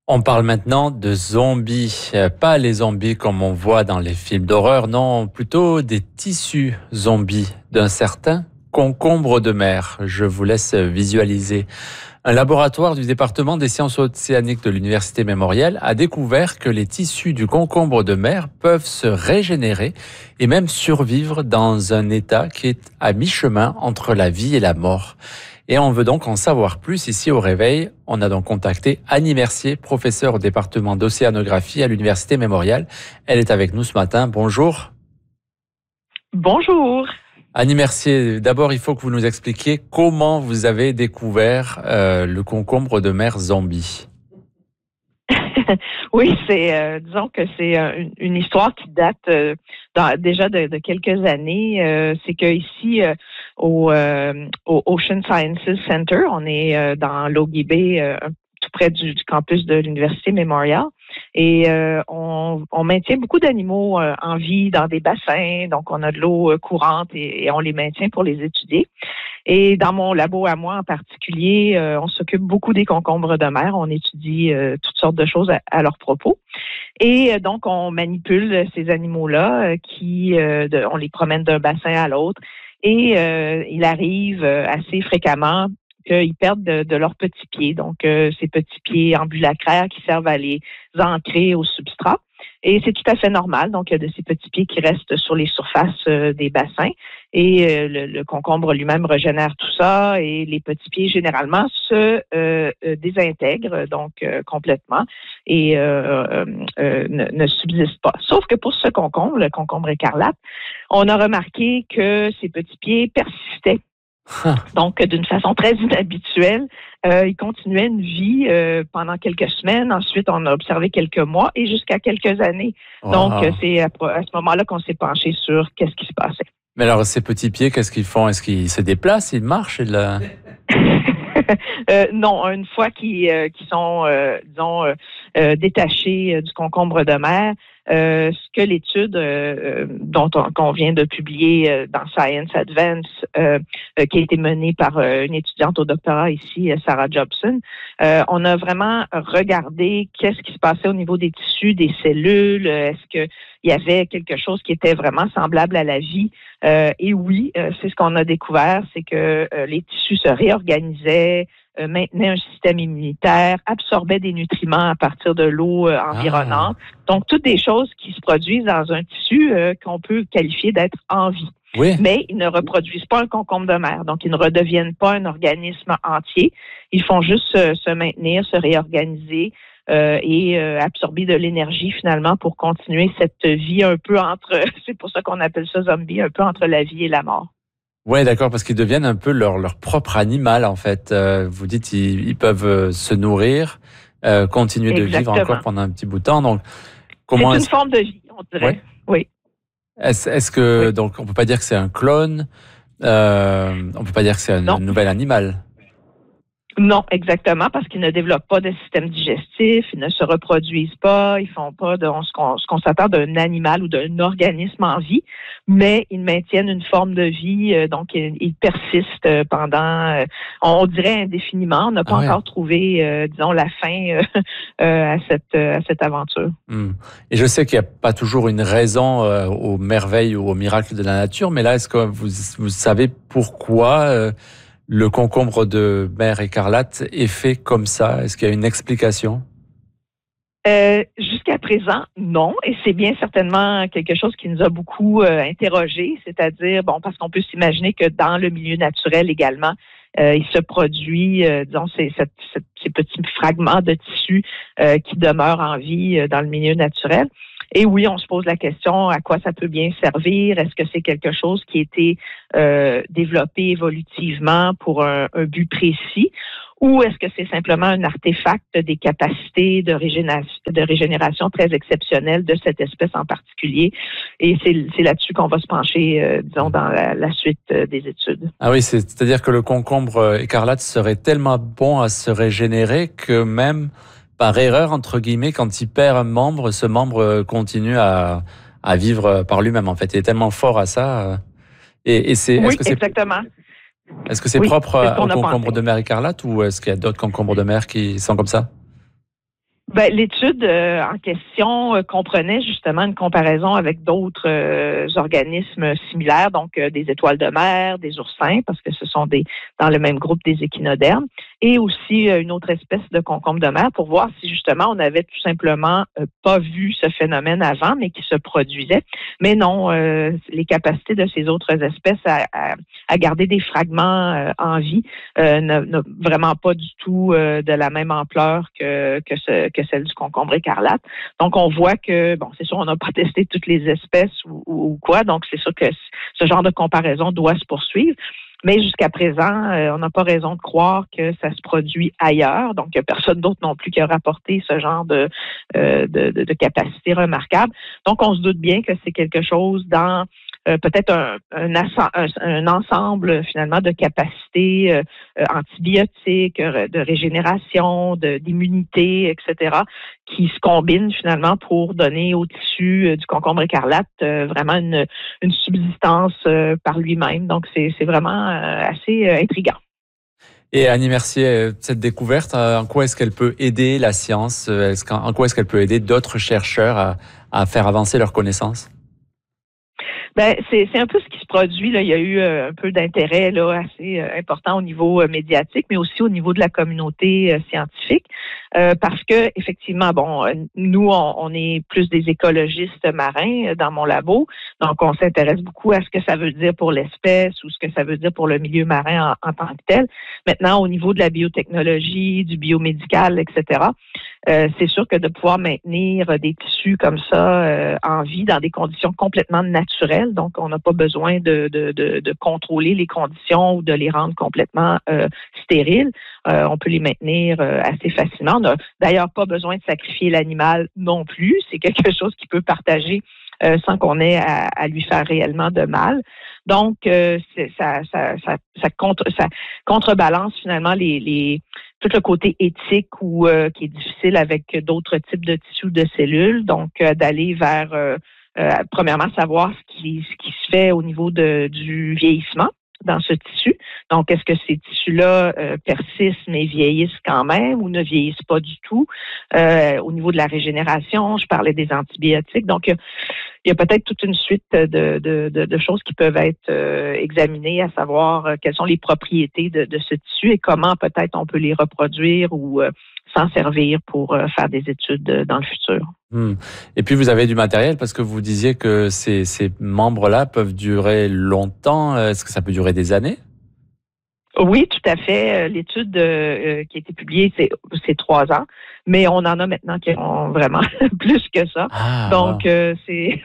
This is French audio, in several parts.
On parle maintenant de zombies, pas les zombies comme on voit dans les films d'horreur, non, plutôt des tissus zombies d'un certain concombre de mer. Je vous laisse visualiser. Un laboratoire du département des sciences océaniques de l'Université Memorial a découvert que les tissus du concombre de mer peuvent se régénérer et même survivre dans un état qui est à mi-chemin entre la vie et la mort. Et on veut donc en savoir plus ici au Réveil. On a donc contacté Annie Mercier, professeure au département d'océanographie à l'Université Memorial. Elle est avec nous ce matin. Bonjour. Bonjour. Annie Mercier, d'abord, il faut que vous nous expliquiez comment vous avez découvert le concombre de mer zombie. Oui, disons que c'est une histoire qui date déjà de quelques années. C'est que ici au Ocean Sciences Center, on est dans Logie Bay, tout près du campus de l'Université Memorial. Et on maintient beaucoup d'animaux en vie dans des bassins. Donc, on a de l'eau courante et on les maintient pour les étudier. Et dans mon labo à moi en particulier, on s'occupe beaucoup des concombres de mer. On étudie toutes sortes de choses à leur propos. Et donc, on manipule ces animaux-là on les promène d'un bassin à l'autre. Et il arrive assez fréquemment qu'ils perdent de leurs petits pieds. Donc, ces petits pieds ambulacraires qui servent à les ancrer au substrat. Et c'est tout à fait normal. Donc, il y a de ces petits pieds qui restent sur les surfaces des bassins. Et le concombre lui-même régénère tout ça. Et les petits pieds, généralement, se désintègrent donc complètement et ne subsistent pas. Sauf que pour ce concombre, le concombre écarlate, on a remarqué que ces petits pieds persistaient. Donc, d'une façon très inhabituelle, il continuait une vie pendant quelques semaines. Ensuite, on a observé quelques mois et jusqu'à quelques années. Wow. Donc, c'est à ce moment-là qu'on s'est penché sur qu'est-ce qui se passait. Mais alors, ces petits pieds, qu'est-ce qu'ils font? Est-ce qu'ils se déplacent? Ils marchent? Non, une fois qu'ils sont, détachés du concombre de mer, ce que l'étude qu'on vient de publier dans Science Advance, qui a été menée par une étudiante au doctorat ici, Sarah Jobson, on a vraiment regardé qu'est-ce qui se passait au niveau des tissus, des cellules, est-ce qu'il y avait quelque chose qui était vraiment semblable à la vie. Et oui, c'est ce qu'on a découvert, c'est que les tissus se réorganisaient, maintenaient un système immunitaire, absorbaient des nutriments à partir de l'eau environnante. Donc, toutes des choses qui se produisent dans un tissu qu'on peut qualifier d'être en vie. Oui. Mais ils ne reproduisent pas un concombre de mer. Donc, ils ne redeviennent pas un organisme entier. Ils font juste se maintenir, se réorganiser et absorber de l'énergie finalement pour continuer cette vie un peu c'est pour ça qu'on appelle ça zombie, un peu entre la vie et la mort. Ouais, d'accord, parce qu'ils deviennent un peu leur propre animal, en fait. Vous dites ils peuvent se nourrir, continuer de vivre encore pendant un petit bout de temps. Donc, c'est une forme de vie, on dirait. Ouais. Oui. Est-ce que donc on peut pas dire que c'est un clone, on peut pas dire que c'est un nouvel animal? Non, exactement, parce qu'ils ne développent pas de système digestif, ils ne se reproduisent pas, ils font pas ce qu'on s'attend d'un animal ou d'un organisme en vie, mais ils maintiennent une forme de vie, donc ils persistent pendant, on dirait indéfiniment. On n'a pas encore trouvé, disons, la fin à cette aventure. Et je sais qu'il n'y a pas toujours une raison aux merveilles ou aux miracles de la nature, mais là, est-ce que vous savez pourquoi le concombre de mer écarlate est fait comme ça? Est-ce qu'il y a une explication? Jusqu'à présent, non. Et c'est bien certainement quelque chose qui nous a beaucoup interrogés, c'est-à-dire, parce qu'on peut s'imaginer que dans le milieu naturel également, il se produit, disons, ces petits fragments de tissu qui demeurent en vie dans le milieu naturel. Et oui, on se pose la question à quoi ça peut bien servir. Est-ce que c'est quelque chose qui a été développé évolutivement pour un but précis? Ou est-ce que c'est simplement un artefact des capacités de régénération très exceptionnelles de cette espèce en particulier? Et c'est là-dessus qu'on va se pencher, disons, dans la suite des études. Ah oui, c'est-à-dire que le concombre écarlate serait tellement bon à se régénérer que même par erreur, entre guillemets, quand il perd un membre, ce membre continue à vivre par lui-même, en fait. Il est tellement fort à ça. Exactement. Est-ce que c'est propre au concombre de mer écarlate ou est-ce qu'il y a d'autres concombres de mer qui sont comme ça? L'étude en question comprenait justement une comparaison avec d'autres organismes similaires, donc des étoiles de mer, des oursins, parce que ce sont dans le même groupe des échinodermes, et aussi une autre espèce de concombre de mer pour voir si justement on avait tout simplement pas vu ce phénomène avant, mais qui se produisait. Mais non, les capacités de ces autres espèces à garder des fragments en vie n'a vraiment pas du tout de la même ampleur que celle du concombre écarlate. Donc, on voit que, c'est sûr, on n'a pas testé toutes les espèces ou quoi, donc c'est sûr que ce genre de comparaison doit se poursuivre. Mais jusqu'à présent, on n'a pas raison de croire que ça se produit ailleurs. Donc, il n'y a personne d'autre non plus qui a rapporté ce genre de capacité remarquable. Donc, on se doute bien que c'est quelque chose dans peut-être un ensemble finalement de capacités antibiotiques, de régénération, d'immunité, etc., qui se combinent finalement pour donner au tissu du concombre écarlate vraiment une subsistance par lui-même. Donc, c'est vraiment assez intriguant. Et Annie Mercier, cette découverte, en quoi est-ce qu'elle peut aider la science? En quoi est-ce qu'elle peut aider d'autres chercheurs à faire avancer leurs connaissances? C'est un peu ce qui se produit là. Il y a eu un peu d'intérêt là assez important au niveau médiatique, mais aussi au niveau de la communauté scientifique, parce que effectivement, nous on est plus des écologistes marins dans mon labo, donc on s'intéresse beaucoup à ce que ça veut dire pour l'espèce ou ce que ça veut dire pour le milieu marin en tant que tel. Maintenant, au niveau de la biotechnologie, du biomédical, etc. C'est sûr que de pouvoir maintenir des tissus comme ça en vie dans des conditions complètement naturelles, donc on n'a pas besoin de contrôler les conditions ou de les rendre complètement stériles. On peut les maintenir assez facilement. On n'a d'ailleurs pas besoin de sacrifier l'animal non plus. C'est quelque chose qui peut partager sans qu'on ait à lui faire réellement de mal. Donc, ça contrebalance finalement tout le côté éthique qui est difficile avec d'autres types de tissus de cellules. Donc, d'aller vers, premièrement, savoir ce qui se fait au niveau du vieillissement dans ce tissu. Donc, est-ce que ces tissus-là persistent mais vieillissent quand même ou ne vieillissent pas du tout? Au niveau de la régénération, je parlais des antibiotiques. Donc, il y a peut-être toute une suite de choses qui peuvent être examinées, à savoir quelles sont les propriétés de ce tissu et comment peut-être on peut les reproduire ou s'en servir pour faire des études dans le futur. Et puis vous avez du matériel parce que vous disiez que ces membres-là peuvent durer longtemps. Est-ce que ça peut durer des années? Oui, tout à fait. L'étude qui a été publiée, c'est 3 ans, mais on en a maintenant qui ont vraiment plus que ça. Donc, c'est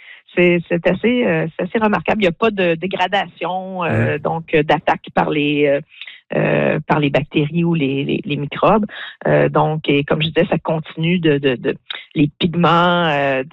assez remarquable. Il n'y a pas de dégradation, donc d'attaque par les bactéries ou les microbes. Donc, et comme je disais, ça continue les pigments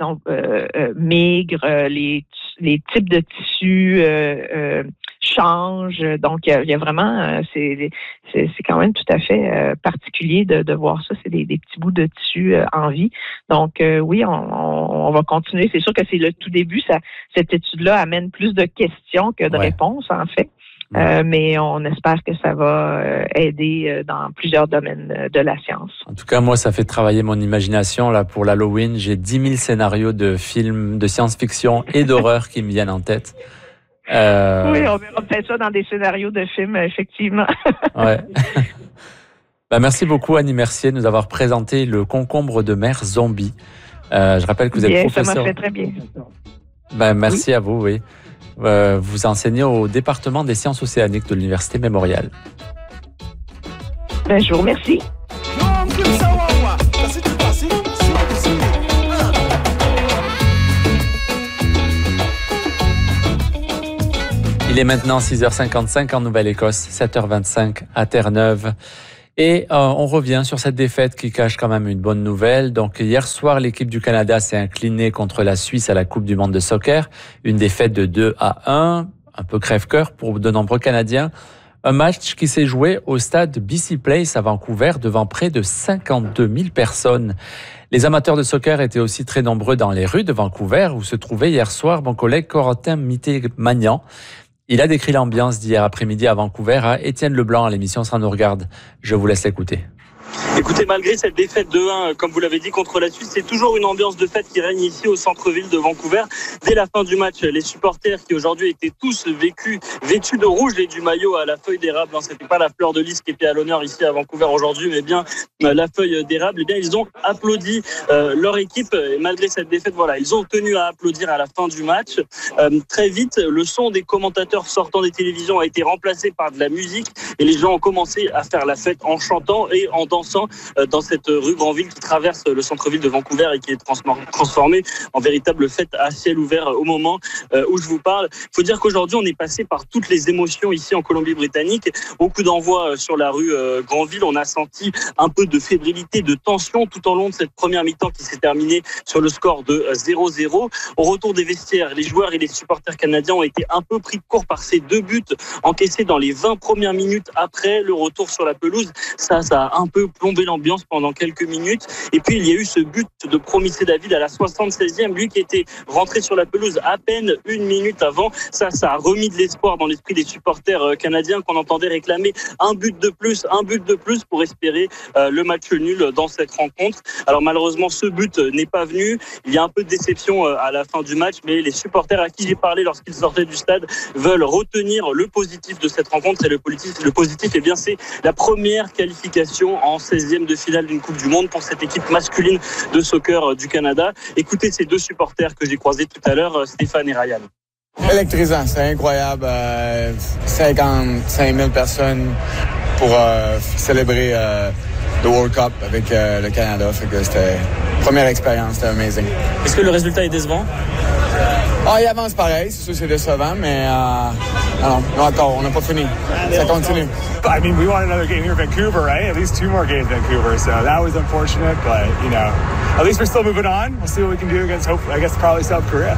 migrent, les types de tissus changent. Donc, il y a vraiment, c'est quand même tout à fait particulier de voir ça. C'est des petits bouts de tissu en vie. Donc, oui, on va continuer. C'est sûr que c'est le tout début. Cette étude-là amène plus de questions que de réponses, en fait. Mais on espère que ça va aider dans plusieurs domaines de la science. En tout cas, moi, ça fait travailler mon imagination. Là, pour l'Halloween, j'ai 10 000 scénarios de films de science-fiction et d'horreur qui me viennent en tête. Oui, on verra peut-être ça dans des scénarios de films, effectivement. Ouais. Merci beaucoup, Annie Mercier, de nous avoir présenté le concombre de mer zombie. Je rappelle que vous êtes professeur. Ça m'a fait très bien. Merci à vous, oui. Vous enseignez au département des sciences océaniques de l'Université Memorial. Je vous remercie. Il est maintenant 6h55 en Nouvelle-Écosse, 7h25 à Terre-Neuve. Et on revient sur cette défaite qui cache quand même une bonne nouvelle. Donc hier soir, l'équipe du Canada s'est inclinée contre la Suisse à la Coupe du monde de soccer. Une défaite de 2-1, un peu crève-cœur pour de nombreux Canadiens. Un match qui s'est joué au stade BC Place à Vancouver devant près de 52 000 personnes. Les amateurs de soccer étaient aussi très nombreux dans les rues de Vancouver où se trouvait hier soir mon collègue Corentin Mité-Magnan. Il a décrit l'ambiance d'hier après-midi à Vancouver à Étienne Leblanc à l'émission Ça nous regarde. Je vous laisse l'écouter. Écoutez, malgré cette défaite de 1, comme vous l'avez dit, contre la Suisse, c'est toujours une ambiance de fête qui règne ici au centre-ville de Vancouver. Dès la fin du match, les supporters qui aujourd'hui étaient tous vêtus de rouge et du maillot à la feuille d'érable, c'était pas la fleur de lys qui était à l'honneur ici à Vancouver aujourd'hui, mais bien la feuille d'érable, ils ont applaudi leur équipe. Et malgré cette défaite, ils ont tenu à applaudir à la fin du match. Très vite, le son des commentateurs sortant des télévisions a été remplacé par de la musique et les gens ont commencé à faire la fête en chantant et en dansant dans cette rue Granville qui traverse le centre-ville de Vancouver et qui est transformée en véritable fête à ciel ouvert au moment où je vous parle. Il faut dire qu'aujourd'hui, on est passé par toutes les émotions ici en Colombie-Britannique. Au coup d'envoi sur la rue Granville, on a senti un peu de fébrilité, de tension tout au long de cette première mi-temps qui s'est terminée sur le score de 0-0. Au retour des vestiaires, les joueurs et les supporters canadiens ont été un peu pris de court par ces 2 buts encaissés dans les 20 premières minutes après le retour sur la pelouse. Ça a un peu plombé l'ambiance pendant quelques minutes. Et puis, il y a eu ce but de Promisé David à la 76e, lui qui était rentré sur la pelouse à peine 1 minute avant. Ça a remis de l'espoir dans l'esprit des supporters canadiens qu'on entendait réclamer un but de plus pour espérer le match nul dans cette rencontre. Alors malheureusement, ce but n'est pas venu. Il y a un peu de déception à la fin du match, mais les supporters à qui j'ai parlé lorsqu'ils sortaient du stade veulent retenir le positif de cette rencontre. Et le positif, c'est la première qualification en 16e de finale d'une Coupe du Monde pour cette équipe masculine de soccer du Canada. Écoutez ces 2 supporters que j'ai croisés tout à l'heure, Stéphane et Ryan. Électrisant, c'est incroyable. 55 000 personnes pour célébrer le World Cup avec le Canada. Fait que c'était première expérience, c'était amazing. Est-ce que le résultat est décevant? Il avance pareil, c'est sûr c'est décevant, mais non, encore, on n'a pas fini. Ça continue. I mean, we want another game here in Vancouver, right? At least 2 more games in Vancouver, so that was unfortunate, but, at least we're still moving on. We'll see what we can do against, probably South Korea.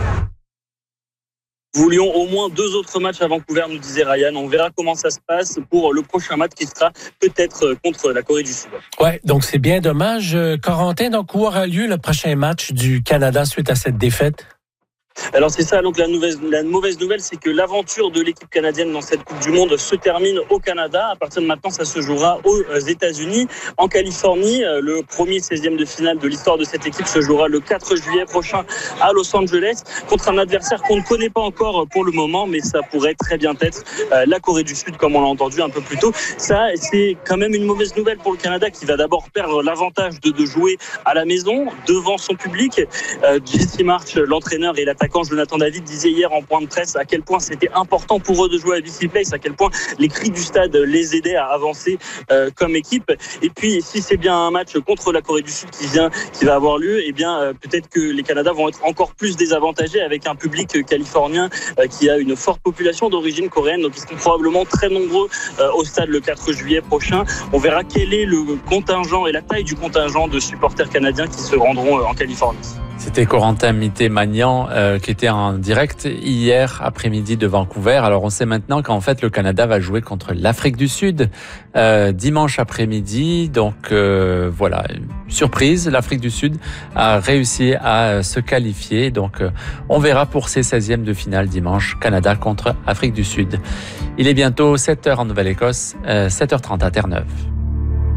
Nous voulions au moins 2 autres matchs à Vancouver, nous disait Ryan. On verra comment ça se passe pour le prochain match qui sera peut-être contre la Corée du Sud. Ouais, donc c'est bien dommage. Corentin, donc où aura lieu le prochain match du Canada suite à cette défaite? Alors c'est ça, donc la mauvaise nouvelle, c'est que l'aventure de l'équipe canadienne dans cette Coupe du Monde se termine au Canada. À partir de maintenant, ça se jouera aux États-Unis. En Californie, le premier 16e de finale de l'histoire de cette équipe se jouera le 4 juillet prochain à Los Angeles contre un adversaire qu'on ne connaît pas encore pour le moment, mais ça pourrait très bien être la Corée du Sud, comme on l'a entendu un peu plus tôt. Ça, c'est quand même une mauvaise nouvelle pour le Canada qui va d'abord perdre l'avantage de jouer à la maison devant son public. Jesse Marsch, l'entraîneur et l'attaquant Jonathan David disait hier en point de presse à quel point c'était important pour eux de jouer à BC Place, à quel point les cris du stade les aidaient à avancer comme équipe. Et puis si c'est bien un match contre la Corée du Sud qui va avoir lieu, peut-être que les Canadiens vont être encore plus désavantagés avec un public californien qui a une forte population d'origine coréenne, donc ils seront probablement très nombreux au stade le 4 juillet prochain. On verra quel est le contingent et la taille du contingent de supporters canadiens qui se rendront en Californie. C'était Corentin Mité-Magnan qui était en direct hier après-midi de Vancouver. Alors on sait maintenant qu'en fait le Canada va jouer contre l'Afrique du Sud dimanche après-midi. Donc voilà, surprise, l'Afrique du Sud a réussi à se qualifier. Donc on verra pour ces 16e de finale dimanche, Canada contre Afrique du Sud. Il est bientôt 7h en Nouvelle-Écosse, 7h30 à Terre-Neuve.